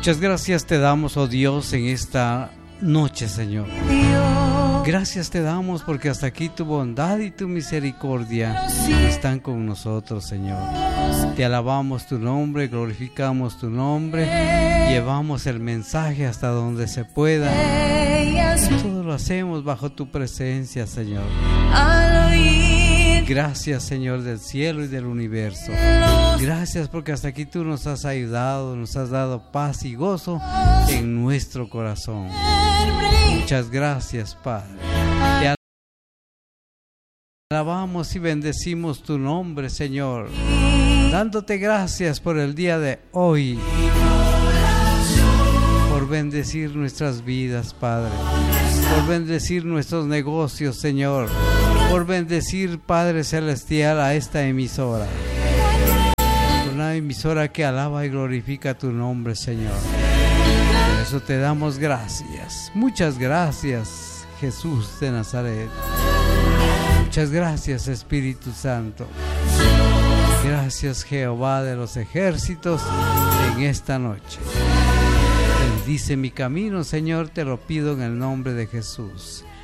Muchas gracias te damos, oh Dios, en esta noche, Señor. Gracias te damos porque hasta aquí tu bondad y tu misericordia están con nosotros, Señor. Te alabamos tu nombre, glorificamos tu nombre, llevamos el mensaje hasta donde se pueda. Todo lo hacemos bajo tu presencia, Señor. Gracias, Señor del cielo y del universo. Gracias porque hasta aquí tú nos has ayudado, nos has dado paz y gozo en nuestro corazón. Muchas gracias, Padre. Te alabamos y bendecimos tu nombre, Señor, dándote gracias por el día de hoy, por bendecir nuestras vidas, Padre, por bendecir nuestros negocios, Señor, por bendecir, Padre Celestial, a esta emisora, una emisora que alaba y glorifica tu nombre, Señor. Por eso te damos gracias. Muchas gracias, Jesús de Nazaret. Muchas gracias, Espíritu Santo. Gracias, Jehová de los ejércitos, en esta noche. Bendice mi camino, Señor, te lo pido en el nombre de Jesús.